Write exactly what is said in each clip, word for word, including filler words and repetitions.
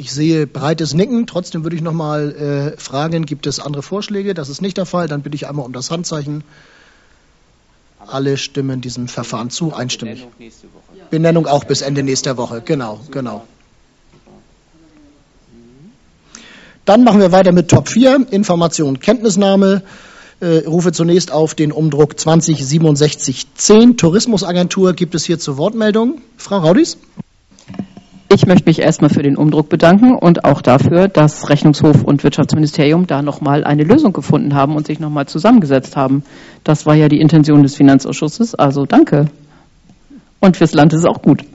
Ich sehe breites Nicken. Trotzdem würde ich noch mal äh, fragen, gibt es andere Vorschläge? Das ist nicht der Fall. Dann bitte ich einmal um das Handzeichen. Alle stimmen diesem Verfahren zu, einstimmig. Benennung auch bis Ende nächster Woche. Genau, genau. Dann machen wir weiter mit Top vier, Information, Kenntnisnahme. Äh, rufe zunächst auf den Umdruck zwanzig siebenundsechzig zehn, Tourismusagentur. Gibt es hierzu Wortmeldungen? Frau Raudis? Ich möchte mich erstmal für den Umdruck bedanken und auch dafür, dass Rechnungshof und Wirtschaftsministerium da nochmal eine Lösung gefunden haben und sich nochmal zusammengesetzt haben. Das war ja die Intention des Finanzausschusses, also danke. Und fürs Land ist es auch gut.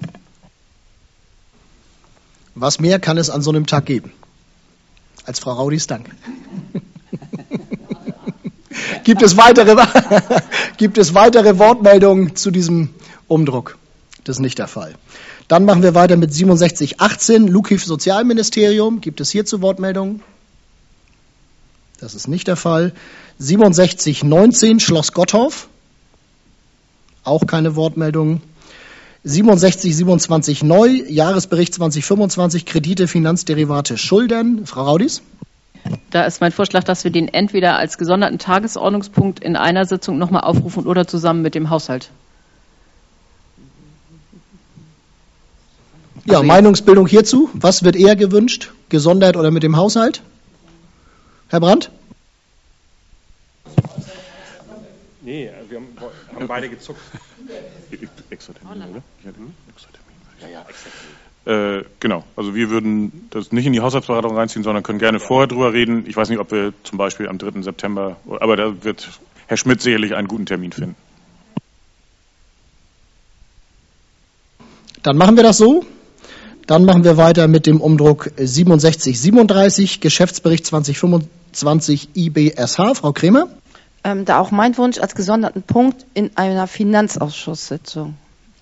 Was mehr kann es an so einem Tag geben? Als Frau Raudis Dank. Gibt es weitere, gibt es weitere Wortmeldungen zu diesem Umdruck? Das ist nicht der Fall. Dann machen wir weiter mit siebenundsechzig achtzehn, Lukiv Sozialministerium. Gibt es hierzu Wortmeldungen? Das ist nicht der Fall. siebenundsechzig neunzehn, Schloss Gottorf. Auch keine Wortmeldungen. siebenundsechzig siebenundzwanzig neu, Jahresbericht zwanzig fünfundzwanzig, Kredite, Finanzderivate, Schulden. Frau Raudis? Da ist mein Vorschlag, dass wir den entweder als gesonderten Tagesordnungspunkt in einer Sitzung nochmal aufrufen oder zusammen mit dem Haushalt. Ja, also Meinungsbildung hierzu. Was wird eher gewünscht? Gesondert oder mit dem Haushalt? Herr Brandt? Nee, wir haben, haben beide gezuckt. Extra Termin, oder? Extra Termin. Ja, ja, extra Termin. Äh, genau, also wir würden das nicht in die Haushaltsberatung reinziehen, sondern können gerne vorher drüber reden. Ich weiß nicht, ob wir zum Beispiel am dritten September, aber da wird Herr Schmidt sicherlich einen guten Termin finden. Dann machen wir das so. Dann machen wir weiter mit dem Umdruck siebenundsechzig siebenunddreißig, Geschäftsbericht zwanzig fünfundzwanzig I B S H. Frau Kremer? Ähm, da auch mein Wunsch als gesonderten Punkt in einer Finanzausschusssitzung.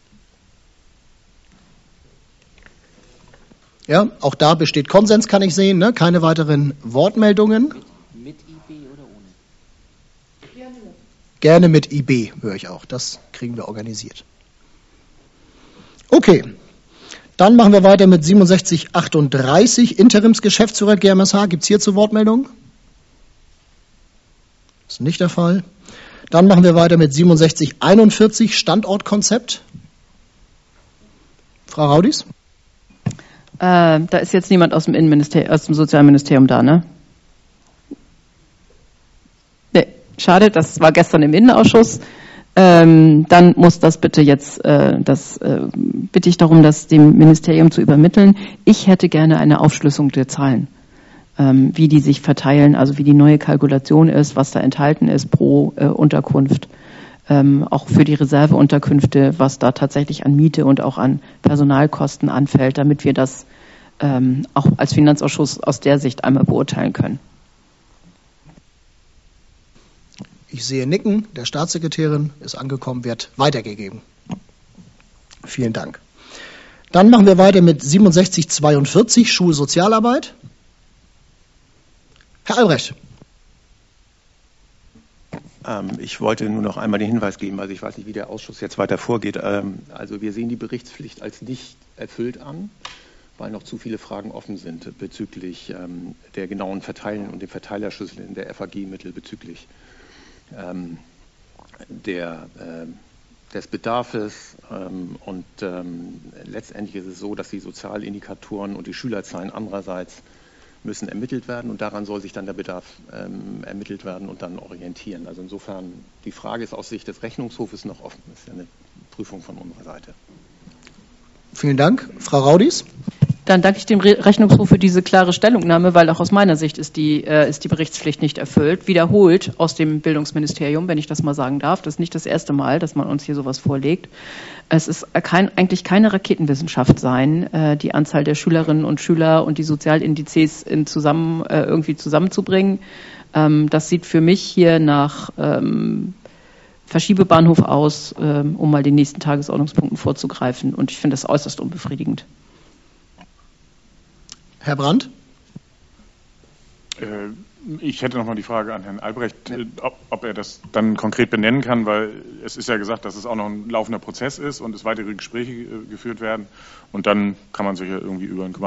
Ja, auch da besteht Konsens, kann ich sehen. Ne? Keine weiteren Wortmeldungen. Mit, mit I B oder ohne? Gerne mit. Gerne mit I B, höre ich auch. Das kriegen wir organisiert. Okay. Dann machen wir weiter mit siebenundsechzig achtunddreißig, Interimsgeschäftsführer G M S H. Gibt es hierzu Wortmeldungen? Das ist nicht der Fall. Dann machen wir weiter mit siebenundsechzig einundvierzig, Standortkonzept. Frau Raudis? Äh, da ist jetzt niemand aus dem Innenministerium, aus dem Sozialministerium da, ne? Nee, schade, das war gestern im Innenausschuss. Ähm, dann muss das bitte jetzt, äh, das äh, bitte ich darum, das dem Ministerium zu übermitteln. Ich hätte gerne eine Aufschlüsselung der Zahlen, ähm, wie die sich verteilen, also wie die neue Kalkulation ist, was da enthalten ist pro äh, Unterkunft, ähm, auch für die Reserveunterkünfte, was da tatsächlich an Miete und auch an Personalkosten anfällt, damit wir das ähm, auch als Finanzausschuss aus der Sicht einmal beurteilen können. Ich sehe Nicken, der Staatssekretärin ist angekommen, wird weitergegeben. Vielen Dank. Dann machen wir weiter mit siebenundsechzig zweiundvierzig, Schulsozialarbeit. Herr Albrecht. Ähm, ich wollte nur noch einmal den Hinweis geben, also ich weiß nicht, wie der Ausschuss jetzt weiter vorgeht. Ähm, also wir sehen die Berichtspflicht als nicht erfüllt an, weil noch zu viele Fragen offen sind bezüglich ähm, der genauen Verteilung und dem Verteilerschlüssel in der F A G-Mittel bezüglich Ähm, der, äh, des Bedarfes ähm, und ähm, letztendlich ist es so, dass die Sozialindikatoren und die Schülerzahlen andererseits müssen ermittelt werden und daran soll sich dann der Bedarf ähm, ermittelt werden und dann orientieren. Also insofern, die Frage ist aus Sicht des Rechnungshofes noch offen. Das ist ja eine Prüfung von unserer Seite. Vielen Dank. Frau Raudis? Dann danke ich dem Rechnungshof für diese klare Stellungnahme, weil auch aus meiner Sicht ist die, äh, ist die Berichtspflicht nicht erfüllt. Wiederholt aus dem Bildungsministerium, wenn ich das mal sagen darf. Das ist nicht das erste Mal, dass man uns hier sowas vorlegt. Es ist kein, eigentlich keine Raketenwissenschaft sein, äh, die Anzahl der Schülerinnen und Schüler und die Sozialindizes in zusammen, äh, irgendwie zusammenzubringen. Ähm, das sieht für mich hier nach ähm, Verschiebebahnhof aus, ähm, um mal den nächsten Tagesordnungspunkten vorzugreifen. Und ich finde das äußerst unbefriedigend. Herr Brandt? Ich hätte noch mal die Frage an Herrn Albrecht, ob, ob er das dann konkret benennen kann, weil es ist ja gesagt, dass es auch noch ein laufender Prozess ist und es weitere Gespräche geführt werden. Und dann kann man sich ja irgendwie über einen